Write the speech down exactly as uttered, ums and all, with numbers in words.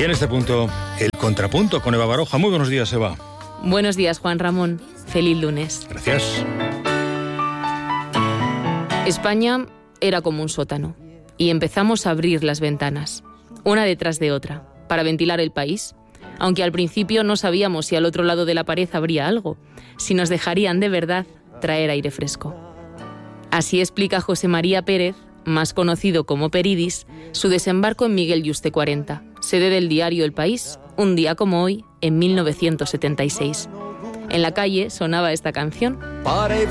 Y en este punto, el contrapunto con Eva Baroja. Muy buenos días, Eva. Buenos días, Juan Ramón. Feliz lunes. Gracias. España era como un sótano y empezamos a abrir las ventanas, una detrás de otra, para ventilar el país, aunque al principio no sabíamos si al otro lado de la pared habría algo, si nos dejarían de verdad traer aire fresco. Así explica José María Pérez, más conocido como Peridis, su desembarco en Miguel Yuste cuarenta, sede del diario El País, un día como hoy, en mil novecientos setenta y seis. En la calle sonaba esta canción.